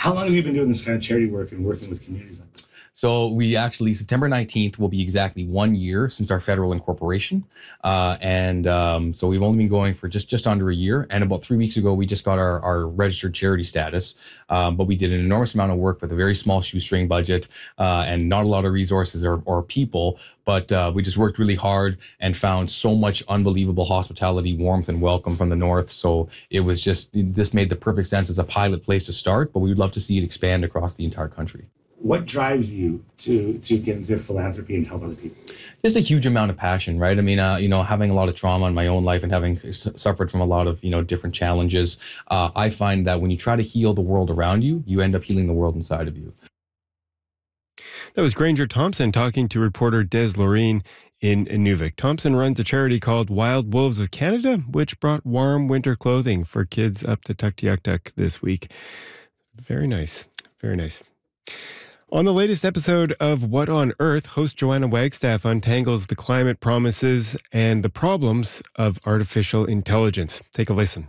How long have you been doing this kind of charity work and working with communities like this? So we actually, September 19th will be exactly 1 year since our federal incorporation. So we've only been going for just under a year. And about 3 weeks ago, we just got our registered charity status. But we did an enormous amount of work with a very small shoestring budget and not a lot of resources or people. But we just worked really hard and found so much unbelievable hospitality, warmth, and welcome from the North. So this made the perfect sense as a pilot place to start, but we would love to see it expand across the entire country. What drives you to get into philanthropy and help other people? Just a huge amount of passion, right? I mean, having a lot of trauma in my own life and having suffered from a lot of, different challenges, I find that when you try to heal the world around you, you end up healing the world inside of you. That was Granger Thompson talking to reporter Des Loreen in Inuvik. Thompson runs a charity called Wild Wolves of Canada, which brought warm winter clothing for kids up to Tuktoyaktuk this week. Very nice. Very nice. On the latest episode of What on Earth, host Joanna Wagstaff untangles the climate promises and the problems of artificial intelligence. Take a listen.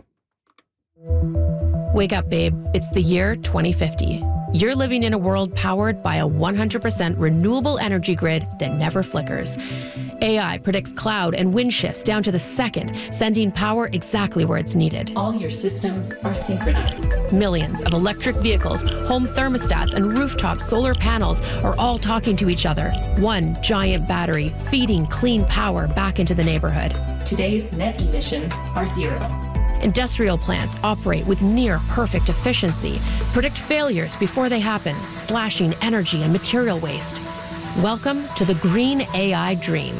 Wake up, babe. It's the year 2050. You're living in a world powered by a 100% renewable energy grid that never flickers. AI predicts cloud and wind shifts down to the second, sending power exactly where it's needed. All your systems are synchronized. Millions of electric vehicles, home thermostats, and rooftop solar panels are all talking to each other. One giant battery feeding clean power back into the neighborhood. Today's net emissions are zero. Industrial plants operate with near perfect efficiency, predict failures before they happen, slashing energy and material waste. Welcome to the green AI dream.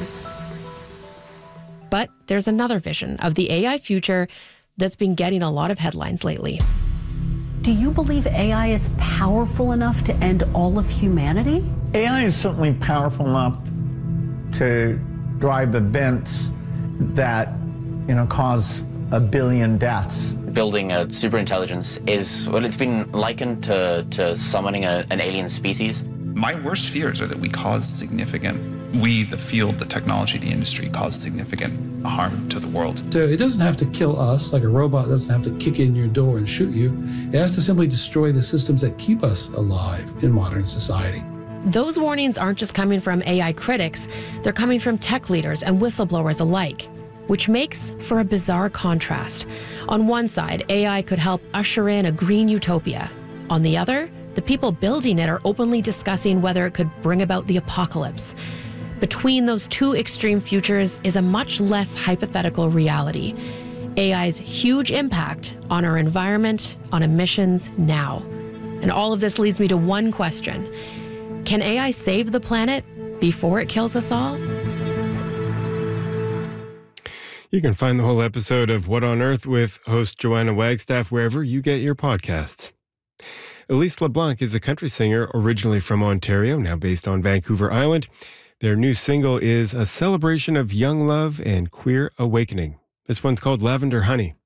But there's another vision of the AI future that's been getting a lot of headlines lately. Do you believe AI is powerful enough to end all of humanity? AI is certainly powerful enough to drive events that, cause 1 billion deaths. Building a superintelligence it's been likened to summoning an alien species. My worst fears are that we, the field, the technology, the industry, cause significant harm to the world. So it doesn't have to kill us, like a robot doesn't have to kick in your door and shoot you. It has to simply destroy the systems that keep us alive in modern society. Those warnings aren't just coming from AI critics, they're coming from tech leaders and whistleblowers alike, which makes for a bizarre contrast. On one side, AI could help usher in a green utopia. On the other, the people building it are openly discussing whether it could bring about the apocalypse. Between those two extreme futures is a much less hypothetical reality: AI's huge impact on our environment, on emissions now. And all of this leads me to one question: can AI save the planet before it kills us all? You can find the whole episode of What on Earth with host Joanna Wagstaff wherever you get your podcasts. Elise LeBlanc is a country singer originally from Ontario, now based on Vancouver Island. Their new single is a celebration of young love and queer awakening. This one's called Lavender Honey.